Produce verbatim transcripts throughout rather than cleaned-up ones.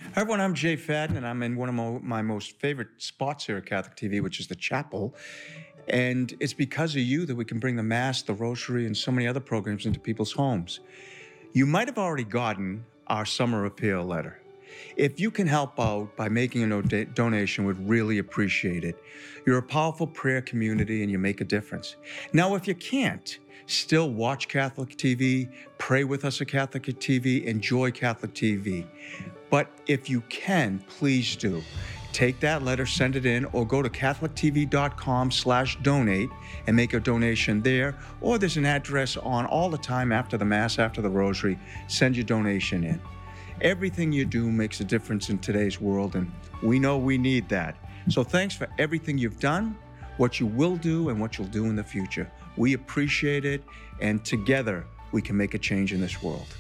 Hi everyone, I'm Jay Fadden, and I'm in one of mo my most favorite spots here at Catholic T V, which is the chapel. And it's because of you that we can bring the Mass, the Rosary, and so many other programs into people's homes. You might have already gotten our summer appeal letter. If you can help out by making a do donation, we'd really appreciate it. You're a powerful prayer community and you make a difference. Now, if you can't, still watch Catholic T V, pray with us at Catholic T V, enjoy Catholic T V. But if you can, please do. Take that letter, send it in, or go to catholic t v dot com slash donate and make a donation there. Or there's an address on all the time after the Mass, after the Rosary. Send your donation in. Everything you do makes a difference in today's world, and we know we need that. So thanks for everything you've done, what you will do, and what you'll do in the future. We appreciate it, and together we can make a change in this world.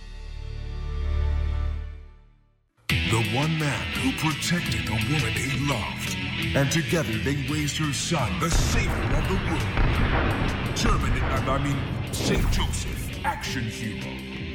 The one man who protected the woman he loved. And together they raised her son, the savior of the world. German, I mean, Saint Joseph, action hero.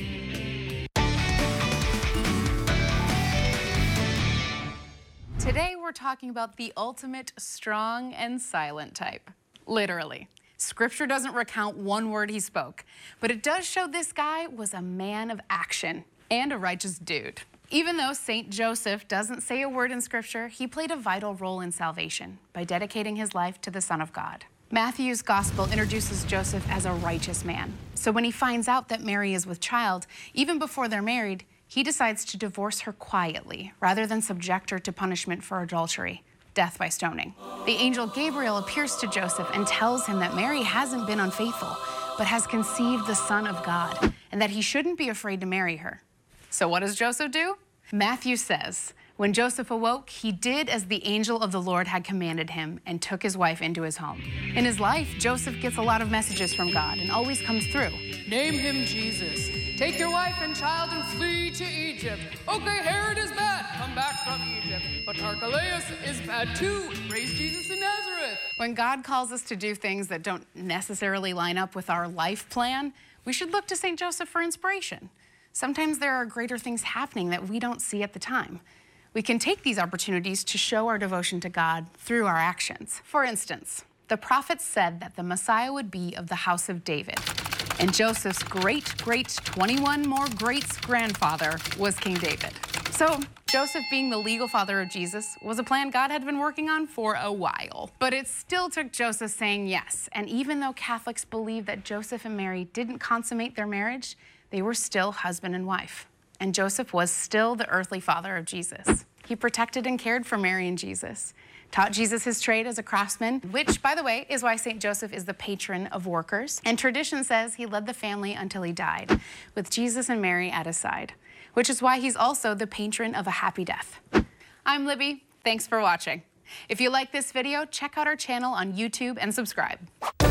Today we're talking about the ultimate strong and silent type. Literally. Scripture doesn't recount one word he spoke, but it does show this guy was a man of action and a righteous dude. Even though Saint Joseph doesn't say a word in Scripture, he played a vital role in salvation by dedicating his life to the Son of God. Matthew's Gospel introduces Joseph as a righteous man. So when he finds out that Mary is with child, even before they're married, he decides to divorce her quietly rather than subject her to punishment for adultery, death by stoning. The angel Gabriel appears to Joseph and tells him that Mary hasn't been unfaithful, but has conceived the Son of God, and that he shouldn't be afraid to marry her. So what does Joseph do? Matthew says, when Joseph awoke, he did as the angel of the Lord had commanded him and took his wife into his home. In his life, Joseph gets a lot of messages from God and always comes through. Name him Jesus. Take your wife and child and flee to Egypt. Okay, Herod is bad. Come back from Egypt. But Archelaus is bad too. Raise Jesus in Nazareth. When God calls us to do things that don't necessarily line up with our life plan, we should look to Saint Joseph for inspiration. Sometimes there are greater things happening that we don't see at the time. We can take these opportunities to show our devotion to God through our actions. For instance, the prophets said that the Messiah would be of the house of David, and Joseph's great, great, twenty-one more greats grandfather was King David. So Joseph being the legal father of Jesus was a plan God had been working on for a while. But it still took Joseph saying yes. And even though Catholics believe that Joseph and Mary didn't consummate their marriage, they were still husband and wife, and Joseph was still the earthly father of Jesus. He protected and cared for Mary and Jesus, taught Jesus his trade as a craftsman, which, by the way, is why Saint Joseph is the patron of workers. And tradition says he led the family until he died, with Jesus and Mary at his side, which is why he's also the patron of a happy death. I'm Libby. Thanks for watching. If you like this video, check out our channel on YouTube and subscribe.